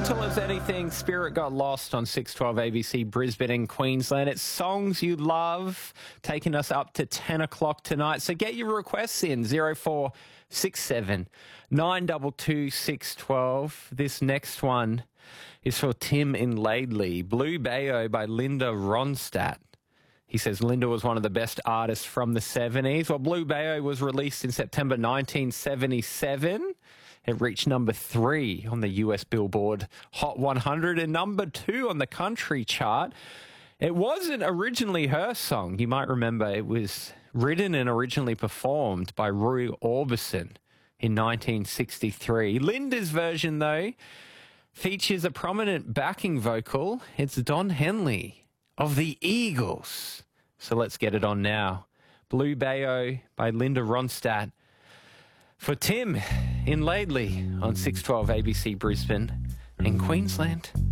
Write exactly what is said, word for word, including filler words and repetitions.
Gentle as anything, Spirit got lost on six twelve A B C Brisbane and Queensland. It's songs you love, taking us up to ten o'clock tonight. So get your requests in, zero four six seven nine two two six one two. This next one is for Tim in Laidley. Blue Bayo by Linda Ronstadt. He says Linda was one of the best artists from the seventies. Well, Blue Bayo was released in September nineteen seventy-seven. It reached number three on the U S Billboard Hot one hundred and number two on the country chart. It wasn't originally her song. You might remember it was written and originally performed by Roy Orbison in nineteen sixty-three. Linda's version, though, features a prominent backing vocal. It's Don Henley of the Eagles. So let's get it on now. Blue Bayo by Linda Ronstadt for Tim in Laidley on six twelve A B C Brisbane and Queensland.